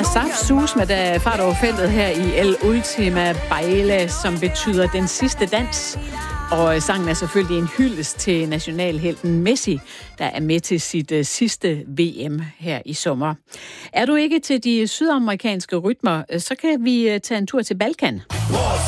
saftsus med der fart over feltet her i El Ultima Baile, som betyder den sidste dans. Og sangen er selvfølgelig en hyldest til nationalhelten Messi, der er med til sit sidste VM her i sommer. Er du ikke til de sydamerikanske rytmer, så kan vi tage en tur til Balkan.